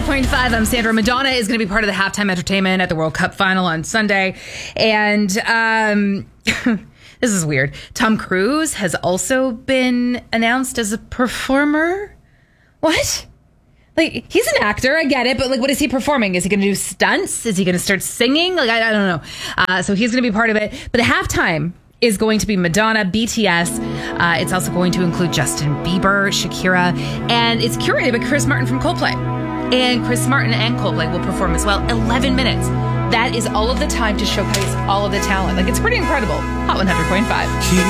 100.5. I'm Sandra. Madonna is going to be part of the halftime entertainment at the World Cup final on Sunday. And this is weird. Tom Cruise has also been announced as a performer. What? Like, he's an actor, I get it, but like, what is he performing? Is he going to do stunts? Is he going to start singing? Like, I don't know. So he's going to be part of it. But the halftime is going to be Madonna, BTS. It's also going to include Justin Bieber, Shakira, and it's curated by Chris Martin from Coldplay. And Chris Martin and Coldplay will perform as well. 11 minutes. That is all of the time to showcase all of the talent. Like, it's pretty incredible. Hot 100.5.